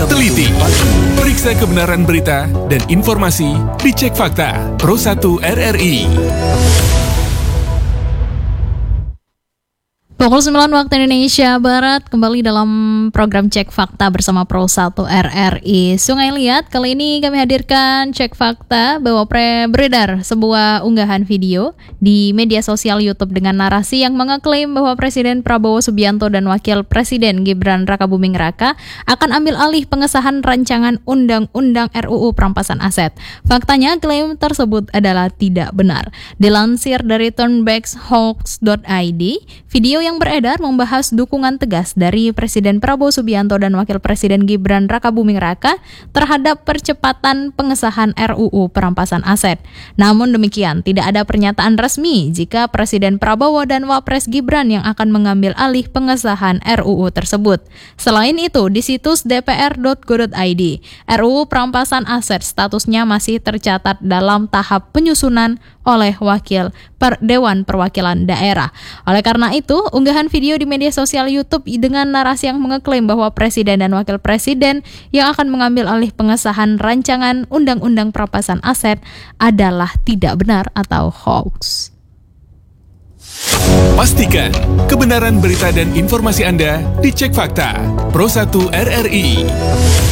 teliti, periksa kebenaran berita dan informasi, dicek fakta. Pro 1 RRI. Pukul 9 waktu Indonesia Barat, kembali dalam program Cek Fakta bersama Pro 1 RRI Sungai Liat. Kali ini kami hadirkan Cek Fakta bahwa beredar sebuah unggahan video di media sosial YouTube dengan narasi yang mengeklaim bahwa Presiden Prabowo Subianto dan Wakil Presiden Gibran Rakabuming Raka akan ambil alih pengesahan rancangan Undang-Undang RUU Perampasan Aset. Faktanya, klaim tersebut adalah tidak benar. Dilansir dari turnbackhoax.id, video yang beredar membahas dukungan tegas dari Presiden Prabowo Subianto dan Wakil Presiden Gibran Rakabuming Raka terhadap percepatan pengesahan RUU Perampasan Aset. Namun demikian, tidak ada pernyataan resmi jika Presiden Prabowo dan Wapres Gibran yang akan mengambil alih pengesahan RUU tersebut. Selain itu, di situs dpr.go.id, RUU Perampasan Aset statusnya masih tercatat dalam tahap penyusunan oleh Dewan Perwakilan Daerah. Oleh karena itu, unggahan video di media sosial YouTube dengan narasi yang mengeklaim bahwa Presiden dan Wakil Presiden yang akan mengambil alih pengesahan rancangan Undang-Undang Perampasan Aset adalah tidak benar atau hoax. Pastikan kebenaran berita dan informasi Anda dicek fakta. Pro 1 RRI.